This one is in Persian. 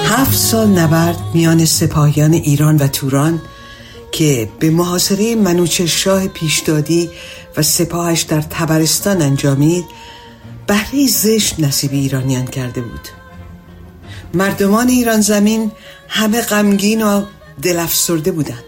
7 سال نبرد میان سپاهیان ایران و توران که به محاصره منوچهرشاه پیشدادی و سپاهش در طبرستان انجامید بهره زشت نصیب ایرانیان کرده بود. مردمان ایران زمین همه غمگین و دل افسرده بودند.